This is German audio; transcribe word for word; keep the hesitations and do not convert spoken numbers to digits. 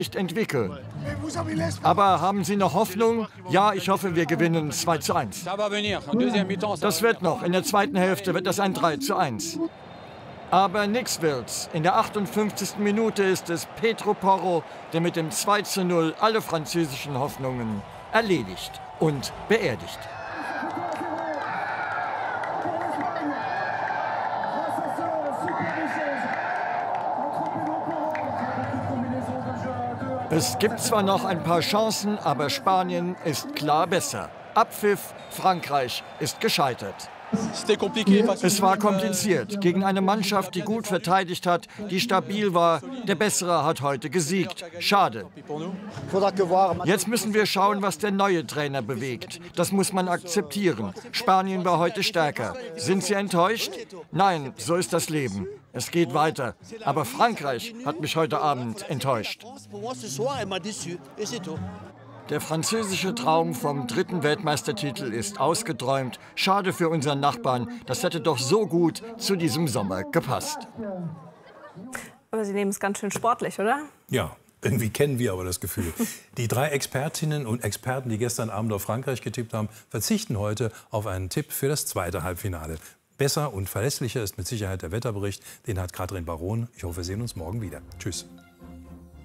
nicht entwickeln. Aber haben Sie noch Hoffnung? Ja, ich hoffe, wir gewinnen zwei zu eins. Das wird noch. In der zweiten Hälfte wird das ein drei zu eins. Aber nix wird's. In der achtundfünfzigsten Minute ist es Pedro Porro, der mit dem zwei zu null alle französischen Hoffnungen erledigt und beerdigt. Es gibt zwar noch ein paar Chancen, aber Spanien ist klar besser. Abpfiff, Frankreich ist gescheitert. Es war kompliziert. Gegen eine Mannschaft, die gut verteidigt hat, die stabil war. Der Bessere hat heute gesiegt. Schade. Jetzt müssen wir schauen, was der neue Trainer bewegt. Das muss man akzeptieren. Spanien war heute stärker. Sind Sie enttäuscht? Nein, so ist das Leben. Es geht weiter. Aber Frankreich hat mich heute Abend enttäuscht. Der französische Traum vom dritten Weltmeistertitel ist ausgeträumt. Schade für unseren Nachbarn. Das hätte doch so gut zu diesem Sommer gepasst. Aber Sie nehmen es ganz schön sportlich, oder? Ja, irgendwie kennen wir aber das Gefühl. Die drei Expertinnen und Experten, die gestern Abend auf Frankreich getippt haben, verzichten heute auf einen Tipp für das zweite Halbfinale. Besser und verlässlicher ist mit Sicherheit der Wetterbericht. Den hat Katrin Baron. Ich hoffe, wir sehen uns morgen wieder. Tschüss.